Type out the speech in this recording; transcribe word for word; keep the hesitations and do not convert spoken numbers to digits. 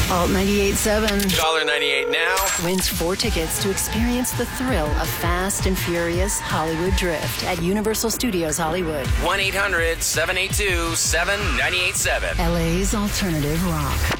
Alt ninety-eight point seven. one ninety-eight now. Wins four tickets to experience the thrill of Fast and Furious Hollywood Drift at Universal Studios Hollywood. one eight hundred seven eight two seven nine eight seven. L A's alternative rock.